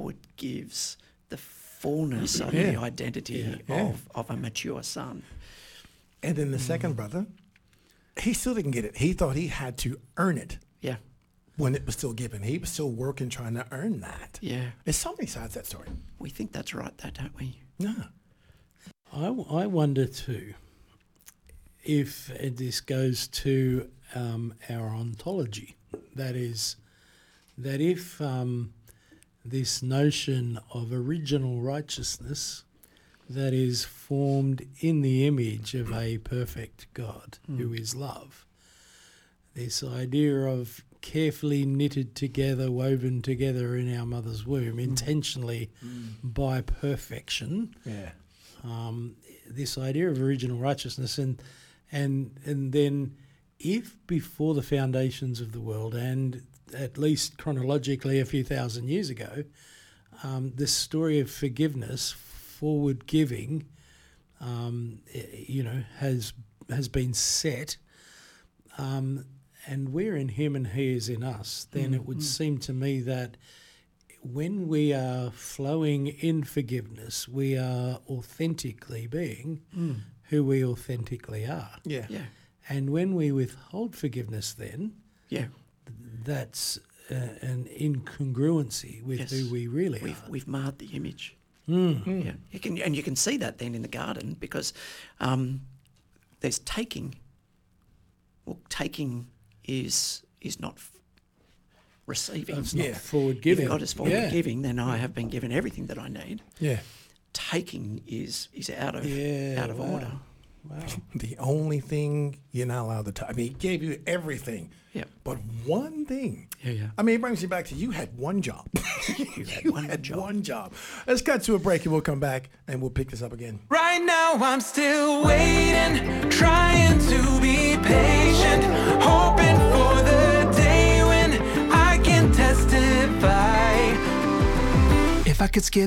forward gives the fullness of the identity of a mature son. And then the second brother, he still didn't get it. He thought he had to earn it. Yeah. When it was still given. He was still working, trying to earn that. Yeah. There's so many sides to that story. We think that's right, though, don't we? Yeah. I wonder too if this goes to our ontology. That is, that if this notion of original righteousness that is formed in the image of a perfect God who is love, this idea of carefully knitted together, woven together in our mother's womb, intentionally by perfection. Yeah. This idea of original righteousness, and then if before the foundations of the world, and at least chronologically a few thousand years ago, this story of forgiveness, forward giving, has been set. And we're in him and he is in us, then it would seem to me that when we are flowing in forgiveness, we are authentically being who we authentically are. Yeah. Yeah. And when we withhold forgiveness, then Yeah. that's an incongruency with who we really are. We've marred the image. Yeah. You can see that then in the garden, because there's taking. Well, taking is not receiving. It's not forward giving. If God is forward giving, then I have been given everything that I need. Yeah. Taking is out of order. Wow. The only thing you're not allowed to touch. I mean, he gave you everything. Yeah. But one thing. Yeah. I mean, it brings you back to you had one job. You had one job. Let's cut to a break and we'll come back and we'll pick this up again. Right now I'm still waiting, trying to be patient, hoping for the day when I can testify. If I could skip